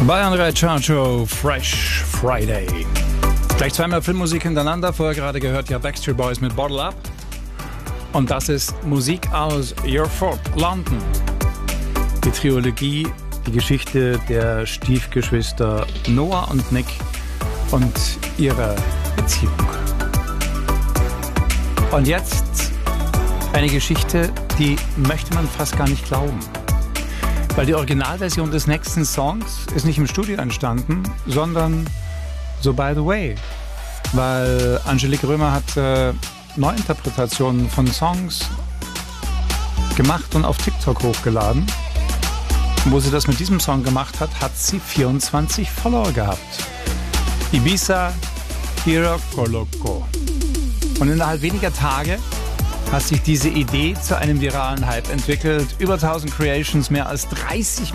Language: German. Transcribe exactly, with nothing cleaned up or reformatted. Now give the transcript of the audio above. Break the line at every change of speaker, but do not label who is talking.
Bei Andrea Ciaccio, Fresh Friday. Gleich zweimal Filmmusik hintereinander. Vorher gerade gehört ja Backstreet Boys mit Bottle Up. Und das ist Musik aus Yorkford, London. Die Trilogie, die Geschichte der Stiefgeschwister Noah und Nick und ihrer Beziehung. Und jetzt eine Geschichte, die möchte man fast gar nicht glauben. Weil die Originalversion des nächsten Songs ist nicht im Studio entstanden, sondern so by the way. Weil Angelique Römer hat äh, Neuinterpretationen von Songs gemacht und auf TikTok hochgeladen. Und wo sie das mit diesem Song gemacht hat, hat sie vierundzwanzig Follower gehabt. Ibiza Kira Koloko. Und innerhalb weniger Tage hat sich diese Idee zu einem viralen Hype entwickelt. Über tausend Creations, mehr als dreißig